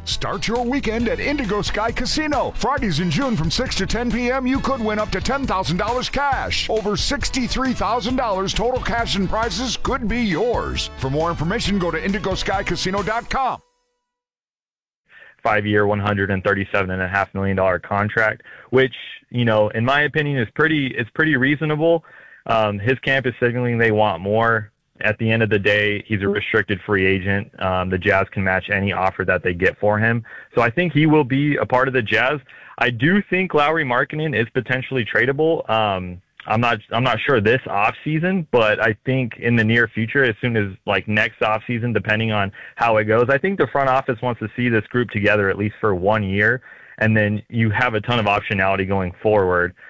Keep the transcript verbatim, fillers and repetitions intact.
Start your weekend at Indigo Sky Casino. Fridays in June from six to ten p.m. you could win up to ten thousand dollars cash. Over sixty-three thousand dollars total cash and prizes could be yours. For more information, go to indigo sky casino dot com. Five-year, one hundred thirty-seven point five million dollars contract, which, you know, in my opinion, is pretty, it's pretty reasonable. Um, his camp is signaling they want more. At the end of the day, he's a restricted free agent. Um, the Jazz can match any offer that they get for him. So I think he will be a part of the Jazz. I do think Lauri Markkanen is potentially tradable. Um, I'm not I'm not sure this offseason, but I think in the near future, as soon as like next offseason, depending on how it goes, I think the front office wants to see this group together at least for one year, and then you have a ton of optionality going forward.